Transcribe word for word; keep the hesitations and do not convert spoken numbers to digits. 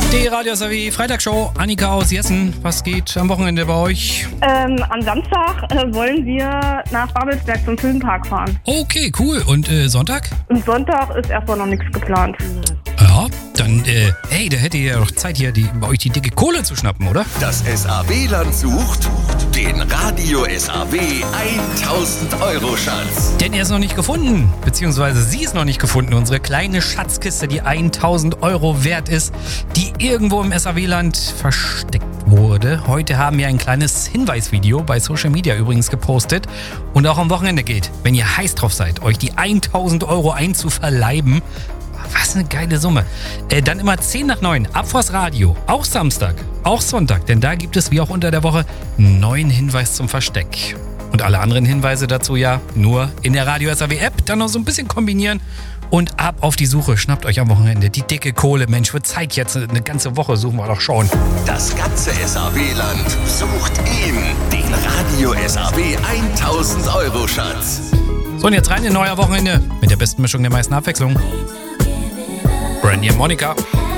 Die Radio S A W Freitagsshow. Annika aus Jessen. Was geht am Wochenende bei euch? Ähm, am Samstag äh, wollen wir nach Babelsberg zum Filmpark fahren. Okay, cool. Und äh, Sonntag? Und Sonntag ist erstmal noch nichts geplant. Ja, dann, äh, hey, da hättet ihr ja doch Zeit hier, die, bei euch die dicke Kohle zu schnappen, oder? Das S A W-Land sucht den Radio S A W tausend Euro Schatz. Denn er ist noch nicht gefunden, beziehungsweise sie ist noch nicht gefunden. Unsere kleine Schatzkiste, die tausend Euro wert ist, die irgendwo im S A W-Land versteckt wurde. Heute haben wir ein kleines Hinweisvideo bei Social Media übrigens gepostet und auch am Wochenende gilt, wenn ihr heiß drauf seid, euch die tausend Euro einzuverleiben. Was eine geile Summe. Äh, dann immer zehn nach neun, ab vors Radio. Auch Samstag, auch Sonntag. Denn da gibt es wie auch unter der Woche einen neuen Hinweis zum Versteck. Und alle anderen Hinweise dazu ja nur in der Radio S A W App. Dann noch so ein bisschen kombinieren. Und ab auf die Suche. Schnappt euch am Wochenende die dicke Kohle. Mensch, wird Zeit jetzt. Eine ganze Woche suchen wir doch schon. Das ganze S A W-Land sucht ihn. Den Radio S A W tausend Euro Schatz. So, und jetzt rein in neuer Wochenende. Mit der besten Mischung der meisten Abwechslung. Brandy und Monica.